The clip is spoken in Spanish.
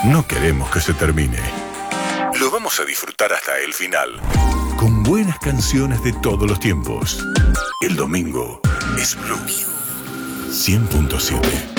No queremos que se termine. Lo vamos a disfrutar hasta el final. Con buenas canciones de todos los tiempos. El domingo es Blue 100.7.